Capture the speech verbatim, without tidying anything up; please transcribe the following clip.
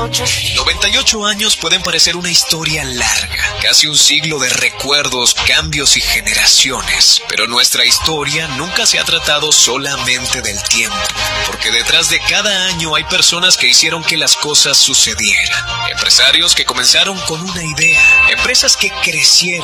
noventa y ocho años pueden parecer una historia larga, casi un siglo de recuerdos, cambios y generaciones, pero nuestra historia nunca se ha tratado solamente del tiempo, porque detrás de cada año hay personas que hicieron que las cosas sucedieran, empresarios que comenzaron con una idea, empresas que crecieron